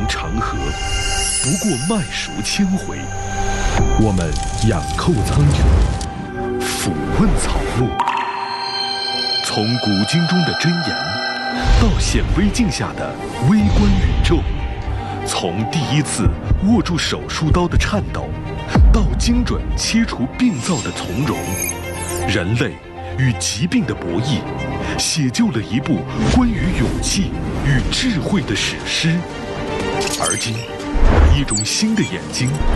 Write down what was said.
长河，不过麦熟千回。我们仰叩苍穹，俯问草木，从古今中的真言，到显微镜下的微观宇宙，从第一次握住手术刀的颤抖，到精准切除病灶的从容，人类与疾病的博弈，写就了一部关于勇气与智慧的史诗。而今，一种新的眼睛